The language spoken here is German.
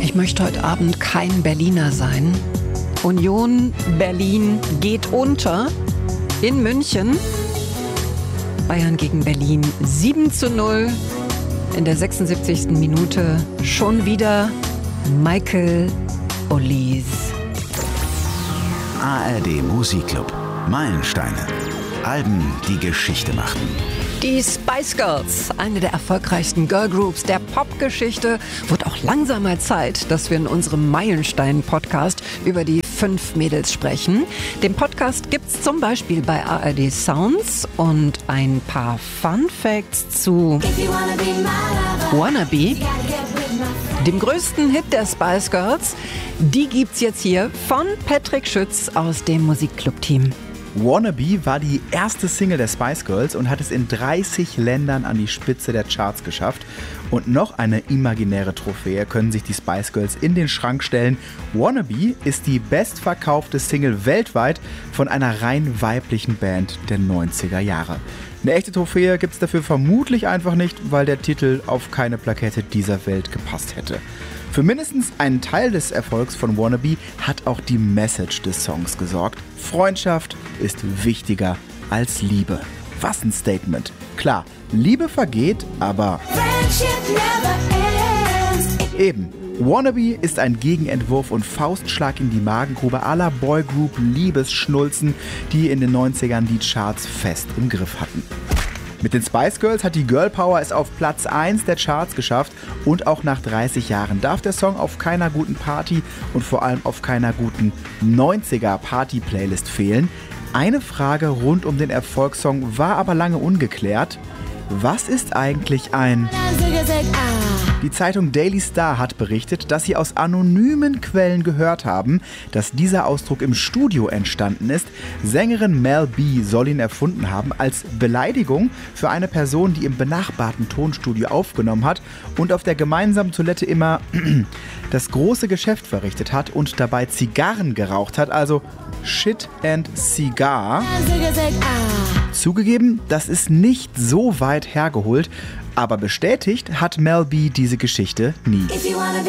Ich möchte heute Abend kein Berliner sein. Union Berlin geht unter in München. Bayern gegen Berlin 7:0. In der 76. Minute schon wieder Michael Olise. ARD Musikclub. Meilensteine. Alben, die Geschichte machten. Die Spice Girls, eine der erfolgreichsten Girlgroups der Popgeschichte, wird auch langsam mal Zeit, dass wir in unserem Meilenstein-Podcast über die 5 Mädels sprechen. Den Podcast gibt's zum Beispiel bei ARD Sounds und ein paar Fun Facts zu Wannabe, dem größten Hit der Spice Girls. Die gibt's jetzt hier von Patrick Schütz aus dem Musikclub-Team. Wannabe war die erste Single der Spice Girls und hat es in 30 Ländern an die Spitze der Charts geschafft. Und noch eine imaginäre Trophäe können sich die Spice Girls in den Schrank stellen. Wannabe ist die bestverkaufte Single weltweit von einer rein weiblichen Band der 90er Jahre. Eine echte Trophäe gibt es dafür vermutlich einfach nicht, weil der Titel auf keine Plakette dieser Welt gepasst hätte. Für mindestens einen Teil des Erfolgs von Wannabe hat auch die Message des Songs gesorgt. Freundschaft ist wichtiger als Liebe. Was ein Statement. Klar, Liebe vergeht, aber eben. Wannabe ist ein Gegenentwurf und Faustschlag in die Magengrube aller Boygroup-Liebesschnulzen, die in den 90ern die Charts fest im Griff hatten. Mit den Spice Girls hat die Girl Power es auf Platz 1 der Charts geschafft und auch nach 30 Jahren darf der Song auf keiner guten Party und vor allem auf keiner guten 90er Party-Playlist fehlen. Eine Frage rund um den Erfolgssong war aber lange ungeklärt. Was ist eigentlich ein... Die Zeitung Daily Star hat berichtet, dass sie aus anonymen Quellen gehört haben, dass dieser Ausdruck im Studio entstanden ist. Sängerin Mel B soll ihn erfunden haben als Beleidigung für eine Person, die im benachbarten Tonstudio aufgenommen hat und auf der gemeinsamen Toilette immer das große Geschäft verrichtet hat und dabei Zigarren geraucht hat, also Shit and Cigar. Zugegeben, das ist nicht so weit hergeholt, aber bestätigt hat Mel B diese Geschichte nie.